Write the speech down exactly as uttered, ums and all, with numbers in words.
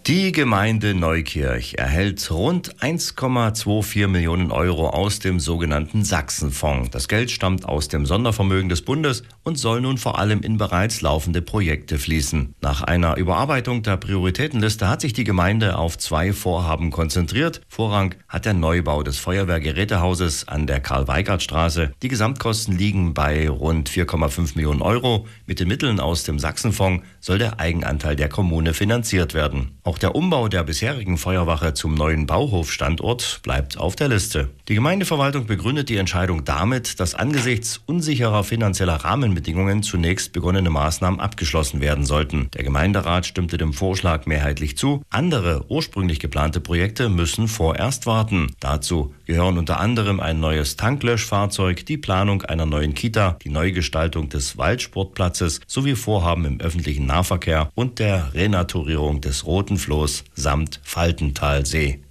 Die Gemeinde Neukirch erhält rund eins Komma vierundzwanzig Millionen Euro aus dem sogenannten Sachsenfonds. Das Geld stammt aus dem Sondervermögen des Bundes und soll nun vor allem in bereits laufende Projekte fließen. Nach einer Überarbeitung der Prioritätenliste hat sich die Gemeinde auf zwei Vorhaben konzentriert. Vorrang hat der Neubau des Feuerwehrgerätehauses an der Karl-Weigart-Straße. Die Gesamtkosten liegen bei rund vier Komma fünf Millionen Euro. Mit den Mitteln aus dem Sachsenfonds soll der Eigenanteil der Kommune finanziert werden. Auch der Umbau der bisherigen Feuerwache zum neuen Bauhofstandort bleibt auf der Liste. Die Gemeindeverwaltung begründet die Entscheidung damit, dass angesichts unsicherer finanzieller Rahmenbedingungen zunächst begonnene Maßnahmen abgeschlossen werden sollten. Der Gemeinderat stimmte dem Vorschlag mehrheitlich zu. Andere ursprünglich geplante Projekte müssen vorerst warten. Dazu gehören unter anderem ein neues Tanklöschfahrzeug, die Planung einer neuen Kita, die Neugestaltung des Waldsportplatzes sowie Vorhaben im öffentlichen Nahverkehr und der Renaturierung des Roten Floß samt Faltentalsee.